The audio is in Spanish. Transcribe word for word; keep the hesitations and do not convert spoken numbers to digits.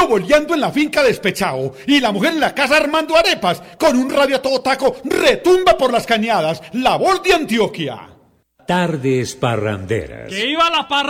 uno boleando en la finca despechado y la mujer en la casa armando arepas, con un radio a todo taco, retumba por las cañadas, la voz de Antioquia. Tardes parranderas. ¡Que iba la parranda!